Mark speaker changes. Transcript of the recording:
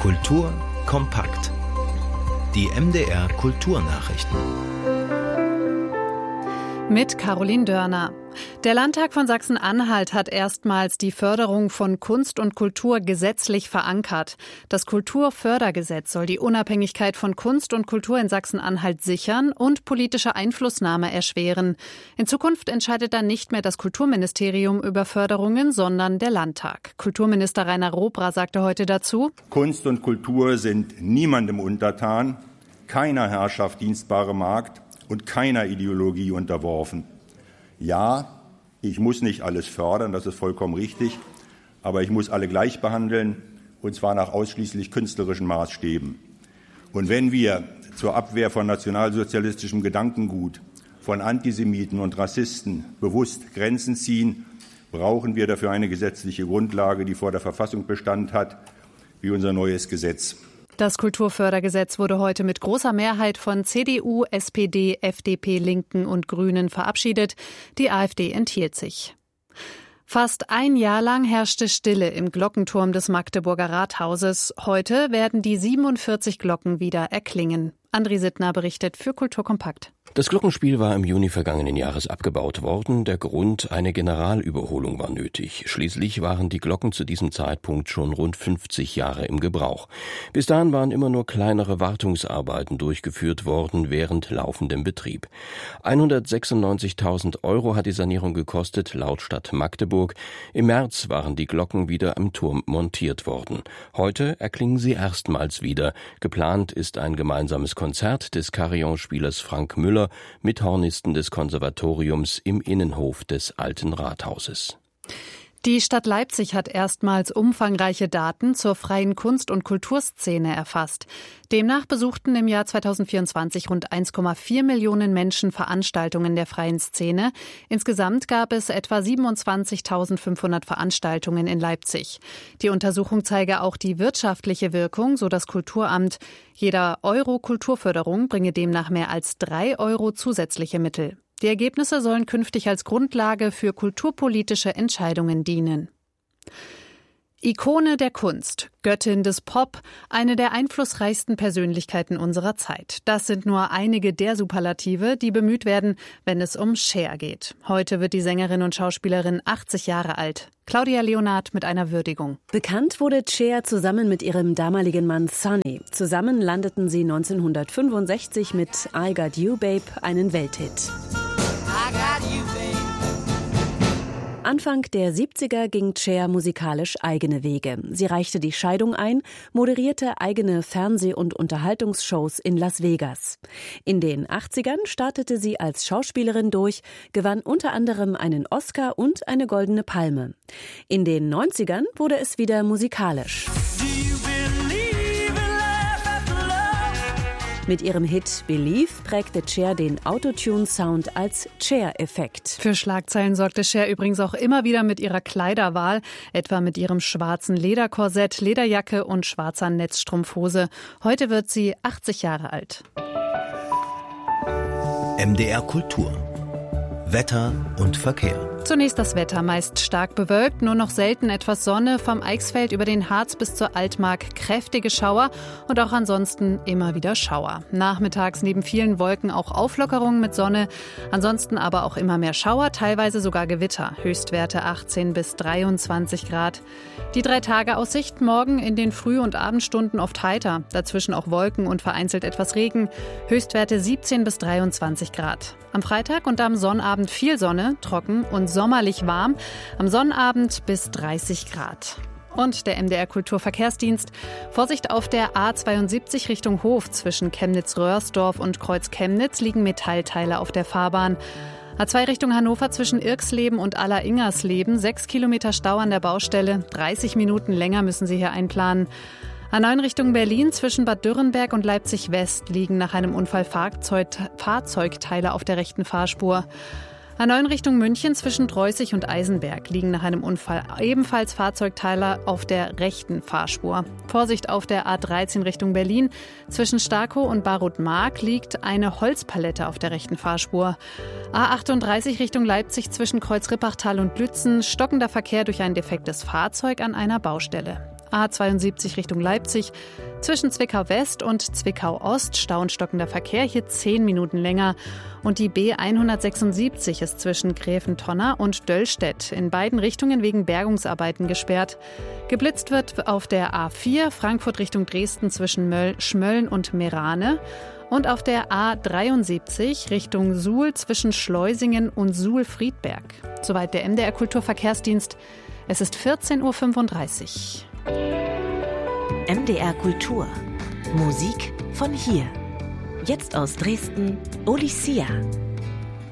Speaker 1: Kultur kompakt. Die MDR Kulturnachrichten.
Speaker 2: Mit Caroline Dörner. Der Landtag von Sachsen-Anhalt hat erstmals die Förderung von Kunst und Kultur gesetzlich verankert. Das Kulturfördergesetz soll die Unabhängigkeit von Kunst und Kultur in Sachsen-Anhalt sichern und politische Einflussnahme erschweren. In Zukunft entscheidet dann nicht mehr das Kulturministerium über Förderungen, sondern der Landtag. Kulturminister Rainer Robra sagte heute dazu:
Speaker 3: Kunst und Kultur sind niemandem untertan, keiner Herrschaft dienstbare Magd und keiner Ideologie unterworfen. Ja, ich muss nicht alles fördern, das ist vollkommen richtig, aber ich muss alle gleich behandeln, und zwar nach ausschließlich künstlerischen Maßstäben. Und wenn wir zur Abwehr von nationalsozialistischem Gedankengut, von Antisemiten und Rassisten bewusst Grenzen ziehen, brauchen wir dafür eine gesetzliche Grundlage, die vor der Verfassung Bestand hat, wie unser neues Gesetz.
Speaker 2: Das Kulturfördergesetz wurde heute mit großer Mehrheit von CDU, SPD, FDP, Linken und Grünen verabschiedet. Die AfD enthielt sich. Fast ein Jahr lang herrschte Stille im Glockenturm des Magdeburger Rathauses. Heute werden die 47 Glocken wieder erklingen. André Sittner berichtet für Kultur kompakt.
Speaker 4: Das Glockenspiel war im Juni vergangenen Jahres abgebaut worden. Der Grund: eine Generalüberholung war nötig. Schließlich waren die Glocken zu diesem Zeitpunkt schon rund 50 Jahre im Gebrauch. Bis dahin waren immer nur kleinere Wartungsarbeiten durchgeführt worden während laufendem Betrieb. 196.000 € hat die Sanierung gekostet, laut Stadt Magdeburg. Im März waren die Glocken wieder am Turm montiert worden. Heute erklingen sie erstmals wieder. Geplant ist ein gemeinsames Konzert des Carillon-Spielers Frank Müller mit Hornisten des Konservatoriums im Innenhof des Alten Rathauses.
Speaker 2: Die Stadt Leipzig hat erstmals umfangreiche Daten zur freien Kunst- und Kulturszene erfasst. Demnach besuchten im Jahr 2024 rund 1,4 Millionen Menschen Veranstaltungen der freien Szene. Insgesamt gab es etwa 27.500 Veranstaltungen in Leipzig. Die Untersuchung zeige auch die wirtschaftliche Wirkung, so das Kulturamt. Jeder Euro Kulturförderung bringe demnach mehr als 3 € zusätzliche Mittel. Die Ergebnisse sollen künftig als Grundlage für kulturpolitische Entscheidungen dienen. Ikone der Kunst, Göttin des Pop, eine der einflussreichsten Persönlichkeiten unserer Zeit. Das sind nur einige der Superlative, die bemüht werden, wenn es um Cher geht. Heute wird die Sängerin und Schauspielerin 80 Jahre alt. Claudia Leonard mit einer Würdigung.
Speaker 5: Bekannt wurde Cher zusammen mit ihrem damaligen Mann Sonny. Zusammen landeten sie 1965 mit I Got You Babe einen Welthit. Anfang der 70er ging Cher musikalisch eigene Wege. Sie reichte die Scheidung ein, moderierte eigene Fernseh- und Unterhaltungsshows in Las Vegas. In den 80ern startete sie als Schauspielerin durch, gewann unter anderem einen Oscar und eine Goldene Palme. In den 90ern wurde es wieder musikalisch. Mit ihrem Hit Believe prägte Cher den Autotune-Sound als Cher-Effekt.
Speaker 2: Für Schlagzeilen sorgte Cher übrigens auch immer wieder mit ihrer Kleiderwahl, etwa mit ihrem schwarzen Lederkorsett, Lederjacke und schwarzer Netzstrumpfhose. Heute wird sie 80 Jahre alt.
Speaker 1: MDR Kultur. Wetter und Verkehr.
Speaker 2: Zunächst das Wetter, meist stark bewölkt, nur noch selten etwas Sonne, vom Eichsfeld über den Harz bis zur Altmark kräftige Schauer und auch ansonsten immer wieder Schauer. Nachmittags neben vielen Wolken auch Auflockerungen mit Sonne, ansonsten aber auch immer mehr Schauer, teilweise sogar Gewitter. Höchstwerte 18 bis 23 Grad. Die 3-Tage-Aussicht: morgen in den Früh- und Abendstunden oft heiter, dazwischen auch Wolken und vereinzelt etwas Regen. Höchstwerte 17 bis 23 Grad. Am Freitag und am Sonnabend viel Sonne, trocken und sommerlich warm. Am Sonnabend bis 30 Grad. Und der MDR Kulturverkehrsdienst: Vorsicht auf der A72 Richtung Hof. Zwischen Chemnitz-Röhrsdorf und Kreuz-Chemnitz liegen Metallteile auf der Fahrbahn. A2 Richtung Hannover zwischen Irxleben und Aller-Ingersleben. 6 Kilometer Stau an der Baustelle. 30 Minuten länger müssen Sie hier einplanen. A9 Richtung Berlin zwischen Bad Dürrenberg und Leipzig-West liegen nach einem Unfall Fahrzeugteile auf der rechten Fahrspur. A9 Richtung München zwischen Dreußig und Eisenberg liegen nach einem Unfall ebenfalls Fahrzeugteile auf der rechten Fahrspur. Vorsicht auf der A13 Richtung Berlin. Zwischen Starkow und Barroth-Mark liegt eine Holzpalette auf der rechten Fahrspur. A38 Richtung Leipzig zwischen Kreuz-Rippachtal und Lützen. Stockender Verkehr durch ein defektes Fahrzeug an einer Baustelle. A72 Richtung Leipzig. Zwischen Zwickau West und Zwickau Ost stauenstockender Verkehr, hier 10 Minuten länger. Und die B176 ist zwischen Gräfentonner und Döllstedt in beiden Richtungen wegen Bergungsarbeiten gesperrt. Geblitzt wird auf der A4 Frankfurt Richtung Dresden zwischen Schmölln und Meerane. Und auf der A73 Richtung Suhl zwischen Schleusingen und Suhl-Friedberg. Soweit der MDR Kulturverkehrsdienst. Es ist 14.35 Uhr.
Speaker 6: MDR Kultur. Musik von hier. Jetzt aus Dresden, Olisia.